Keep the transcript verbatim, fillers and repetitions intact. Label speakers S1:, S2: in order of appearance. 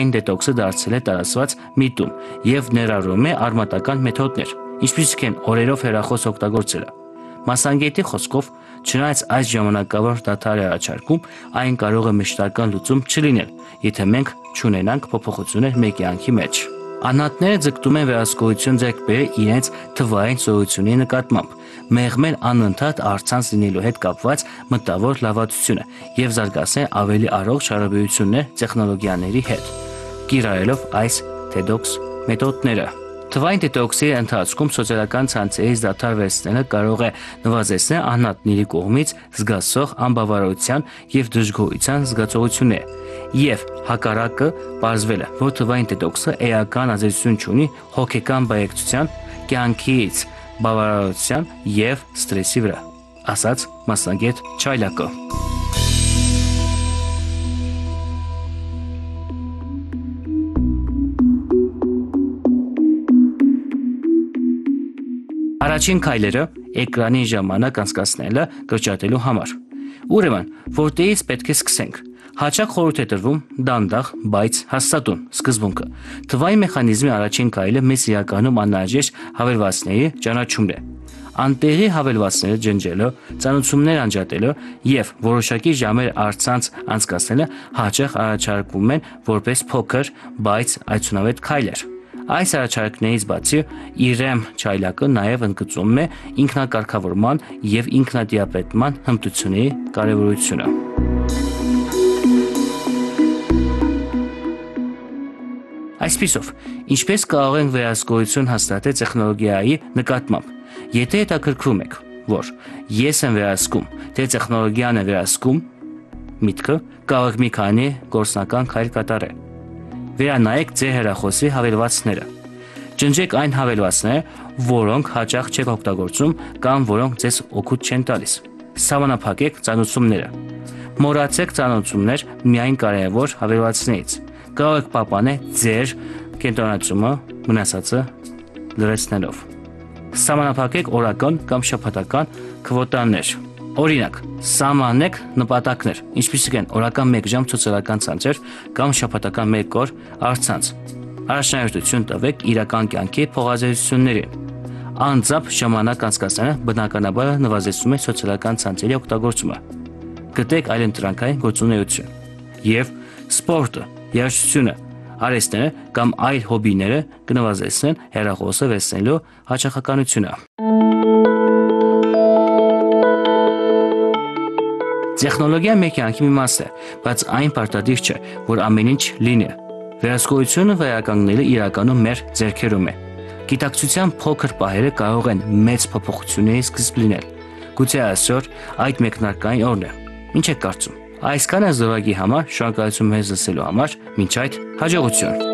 S1: թվային դետոքսը դարձել է տարածված միտում եւ ներառում է արմատական մեթոդներ, ինչպիսիք են օրերով հեռախոս օգտագործելը։ Մասնագետի խոսքով, չնայած այս ժամանակավոր դադար է առաջարկում, այն կարող է մշտական լուծում չլինել, եթե մենք չունենանք փոփոխություններ մեր կյանքի մեջ։ Անհատները ձգտում են վերահսկողություն ձեռք բերել իրենց թվային զորությունների նկատմամբ, մեղմել անընդհատ առցանց լինելու հետ կապված մտավոր լավատությունը եւ զարգացնել ավելի առողջ հարաբերություններ տեխնոլոգիաների հետ, կիրառելով այս դետոքս մեթոդները։ Թվային դետոքսի ընթացքում սոցիալական ցանցերից դադար վերցնելը կարող է նվազեցնել անհատների կողմից զգացող անբավարարության եւ դժգոհության զգացողությունները, եւ հակառակը պարզվել է, որ թվային դետոքսը էական ազդեցություն ունի հոգեկան բայեկցության, կյանքից բավարարության եւ ստրեսի վրա, ասաց մասնագետ Չայլակը։ Առաջին քայլերը էկրանի ժամանակ անցկացնելը կրճատելու համար։ Ուրեմն, որտեղից պետք է սկսենք։ Հաճախ խորհուրդ է տրվում դանդաղ, բայց հաստատուն սկզբունքը։ Թվային մեխանիզմի առաջին քայլը մեզ իրականում անհրաժեշտ հավելվածների ճանաչումն է։ Անտեղի հավելվածները ջնջելը, ծանոթություններ անջատելը եւ որոշակի ժամեր առցանց անցկացնելը հաճախ առաջարկվում են որպես փոքր, բայց արդյունավետ քայլեր։ Այս առաջարկներից բացի Իրեմ Չայլակը նաև ընդգծում է ինքնակարգավորման եւ ինքնադիապետման հմտությունների կարեւորությունը։ Այսպիսով, ինչպես կարող ենք վերահսկողություն հաստատել տեխնոլոգիայի նկատմամբ, եթե հետաքրքրում եք, որ ես եմ վերահսկում, թե տեխնոլոգիան է վերահսկում, միտքը կարող եք մի քանի գործնական քայլ կատարել։ Վերանայեք ձեր հեռախոսի հավելվածները։ Ջնջեք այն հավելվածները, որոնք հաճախ չեք օգտագործում կամ որոնք ձեզ օգուտ չեն տալիս։ Սահմանափակեք ծանոթությունները։ Մոռացեք ծանոթություններ միայն կարևոր հավելվածներից։ Կարող եք պահպանել ձեր կենտրոնացումը մնացածը լրացնելով։ Սահմանափակեք օրական կամ շաբաթական քվոտաներ։ Օրինակ, սահմանեք նպատակներ, ինչպիսիք են օրական մեկ ժամ սոցիալական ցանցեր կամ շաբաթական մեկ օր առցանց։ Առաջնահերթություն տվեք իրական կյանքի փոխազդեցություններին։ Անձամբ ժամանակ անցկացնելը բնականաբար նվազեցնում է սոցիալական ցանցերի օգտագործումը։ Գտեք այլընտրանքային գործունեություն եւ սպորտը, երաժշտությունը, արհեստները կամ այլ հոբիները կնվազեցնեն հեռախոսը վերցնելու հաճախականությունը։ Տեխնոլոգիան մեր կյանքի մի մաս է, բայց այն պարտադիր չէ, որ ամեն ինչ լինի։ Վերահսկողությունը վերականգնելը իրականում մեր ձեռքերում է։ Գիտակցության փոքր պահերը կարող են մեծ փոփոխությունների սկիզբ լինել։ Գուցե այսօր այդ մեկնարկային օրն է։ Ինչ եք կարծում։ Այսքանը զորակի համար շնորհակալություն մեզ լսելու համար, մինչ այդ հաջողություն։